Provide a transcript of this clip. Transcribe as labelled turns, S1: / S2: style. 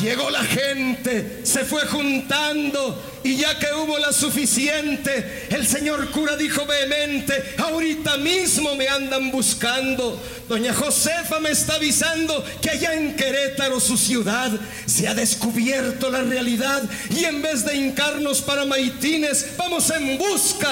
S1: Llegó la gente, se fue juntando, y ya que hubo la suficiente, el señor cura dijo vehemente: ahorita mismo me andan buscando. Doña Josefa me está avisando que allá en Querétaro, su ciudad, se ha descubierto la realidad, y en vez de hincarnos para maitines, vamos en busca